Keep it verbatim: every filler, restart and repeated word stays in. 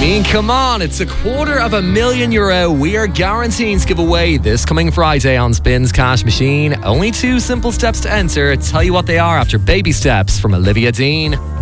mean, come on, it's a quarter of a million euro we are guaranteeing to give away this coming Friday on Spins Cash Machine. Only two simple steps to enter. Tell you what they are after Baby Steps from Olivia Dean.